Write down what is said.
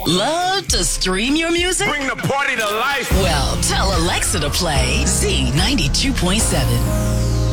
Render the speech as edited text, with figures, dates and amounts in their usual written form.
Love to stream your music? Bring the party to life. Well, tell Alexa to play Z92.7.